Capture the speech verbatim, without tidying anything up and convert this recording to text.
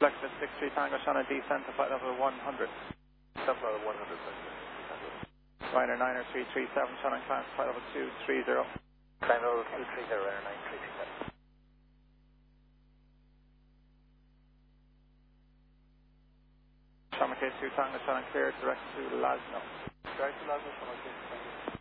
Executive six three Tango Shannon, descent to flight level one hundred. Flight level one hundred. Ryanair niner three three seven, Shannon climb to flight level two three zero. Climb level two three zero, Ryanair nine three three seven. Shannon K two Tango Shannon cleared, direct to Lasno. Direct to Lasno, Shannon K two Tango.